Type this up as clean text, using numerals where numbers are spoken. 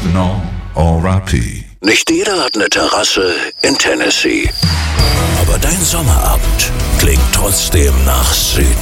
Original R.I.P. Nicht jeder hat eine Terrasse in Tennessee. Aber dein Sommerabend klingt trotzdem nach Süd.